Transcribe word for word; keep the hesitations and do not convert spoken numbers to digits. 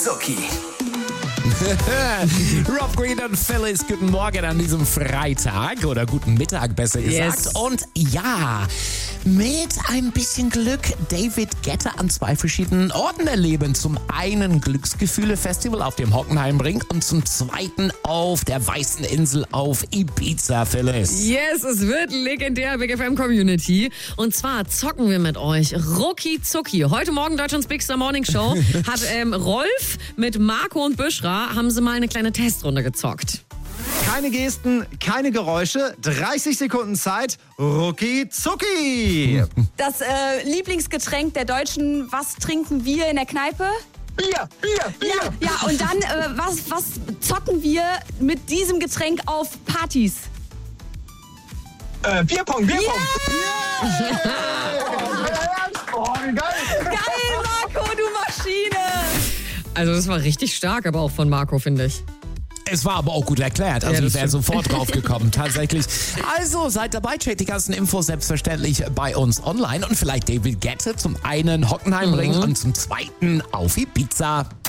Zucki. Rob Green und Phyllis, guten Morgen an diesem Freitag oder guten Mittag besser gesagt. Yes. Und ja, mit ein bisschen Glück David Guetta an zwei verschiedenen Orten erleben. Zum einen Glücksgefühle-Festival auf dem Hockenheimring und zum zweiten auf der Weißen Insel auf Ibiza, Phyllis. Yes, es wird legendär, Big F M Community. Und zwar zocken wir mit euch Rucki Zucki. Heute Morgen Deutschlands Big Star Morning Show hat ähm, Rolf mit Marco und Büschra haben sie mal eine kleine Testrunde gezockt. Keine Gesten, keine Geräusche, dreißig Sekunden Zeit, Rucki Zucki. Das äh, Lieblingsgetränk der Deutschen, was trinken wir in der Kneipe? Bier, Bier, Bier. Ja, ja und dann, äh, was, was zocken wir mit diesem Getränk auf Partys? Äh, Bierpong, Bierpong. Oh, wie geil. Geil, Marco, du Maschine! Also das war richtig stark, aber auch von Marco, finde ich. Es war aber auch gut erklärt, also Ja, das ich wäre stimmt. sofort drauf gekommen, tatsächlich. Also seid dabei, checkt die ganzen Infos selbstverständlich bei uns online und vielleicht David Guetta zum einen Hockenheimring Mhm. und zum zweiten auf Ibiza.